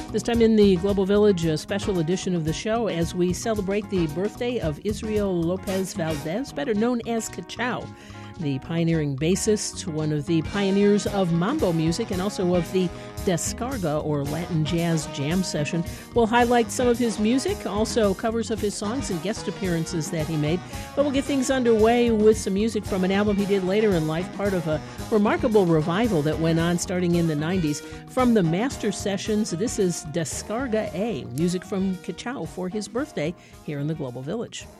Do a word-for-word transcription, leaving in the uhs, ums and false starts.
This time in the Global Village, a special edition of the show as we celebrate the birthday of Israel Lopez Valdez, better known as Ka-Chow, the pioneering bassist, one of the pioneers of mambo music and also of the Descarga, or Latin Jazz Jam Session. We'll highlight some of his music, also covers of his songs and guest appearances that he made. But we'll get things underway with some music from an album he did later in life, part of a remarkable revival that went on starting in the nineties. From the Master Sessions, this is Descarga A, music from Ka-Chow for his birthday here in the Global Village.